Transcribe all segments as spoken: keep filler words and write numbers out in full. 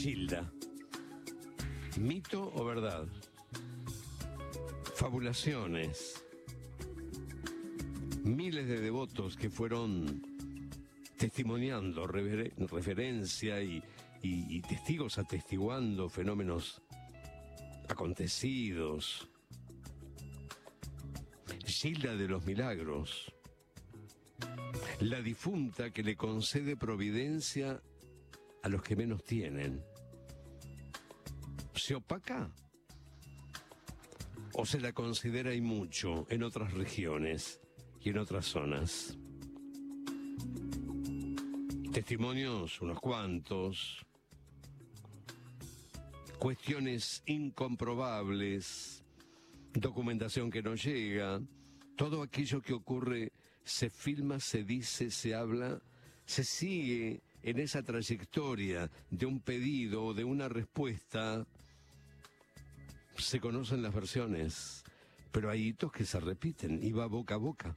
Gilda. ¿Mito o verdad? Fabulaciones. Miles de devotos que fueron testimoniando rever- referencia y, y, y testigos atestiguando fenómenos acontecidos. Gilda de los Milagros, la difunta que le concede providencia a los que menos tienen. ¿Se opaca? ¿O se la considera y mucho en otras regiones y en otras zonas? Testimonios, unos cuantos. Cuestiones incomprobables. Documentación que no llega. Todo aquello que ocurre se filma, se dice, se habla, se sigue en esa trayectoria de un pedido o de una respuesta. Se conocen las versiones, pero hay hitos que se repiten y va boca a boca.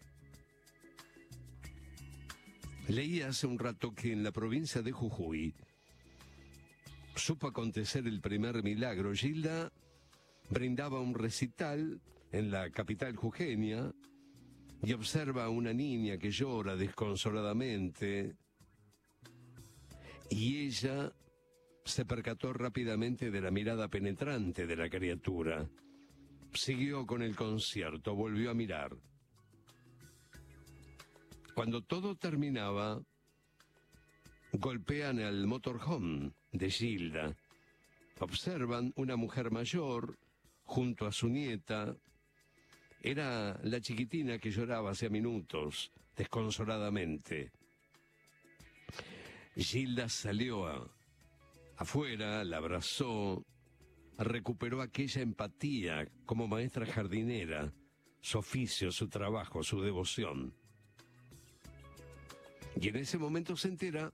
Leí hace un rato que en la provincia de Jujuy supo acontecer el primer milagro. Gilda brindaba un recital en la capital jujeña y observa a una niña que llora desconsoladamente y ella se percató rápidamente de la mirada penetrante de la criatura. Siguió con el concierto, volvió a mirar. Cuando todo terminaba, golpean al motorhome de Gilda. Observan una mujer mayor junto a su nieta. Era la chiquitina que lloraba hacía minutos, desconsoladamente. Gilda salió a, afuera, la abrazó, recuperó aquella empatía como maestra jardinera, su oficio, su trabajo, su devoción. Y en ese momento se entera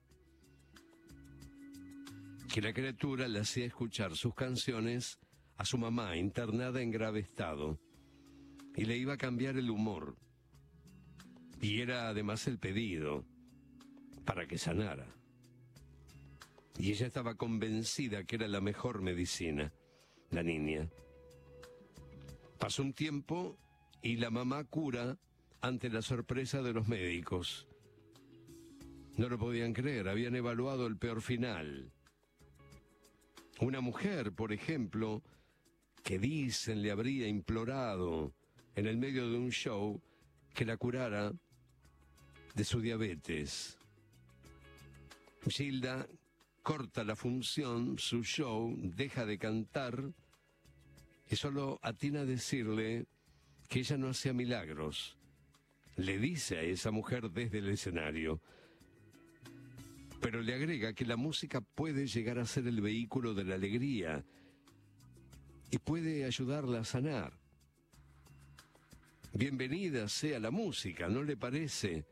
que la criatura le hacía escuchar sus canciones a su mamá, internada en grave estado, y le iba a cambiar el humor. Y era además el pedido para que sanara. Y ella estaba convencida que era la mejor medicina, la niña. Pasó un tiempo y la mamá cura ante la sorpresa de los médicos. No lo podían creer, habían evaluado el peor final. Una mujer, por ejemplo, que dicen le habría implorado en el medio de un show que la curara de su diabetes. Gilda corta la función, su show, deja de cantar y solo atina a decirle que ella no hacía milagros. Le dice a esa mujer desde el escenario, pero le agrega que la música puede llegar a ser el vehículo de la alegría y puede ayudarla a sanar. Bienvenida sea la música, ¿no le parece?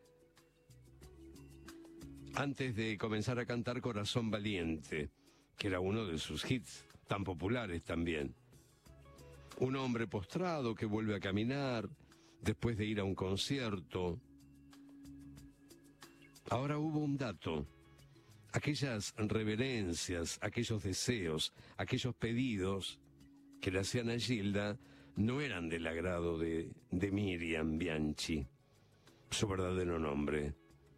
Antes de comenzar a cantar Corazón Valiente, que era uno de sus hits tan populares también. Un hombre postrado que vuelve a caminar después de ir a un concierto. Ahora hubo un dato. Aquellas reverencias, aquellos deseos, aquellos pedidos que le hacían a Gilda no eran del agrado de, de Miriam Bianchi, su verdadero nombre.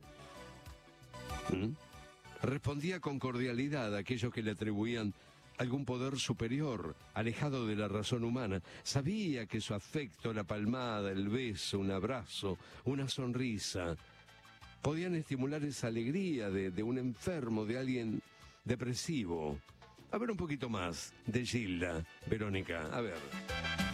¿Mm? Respondía con cordialidad a aquellos que le atribuían algún poder superior, alejado de la razón humana. Sabía que su afecto, la palmada, el beso, un abrazo, una sonrisa, podían estimular esa alegría de, de un enfermo, de alguien depresivo. A ver un poquito más de Gilda, Verónica, a ver.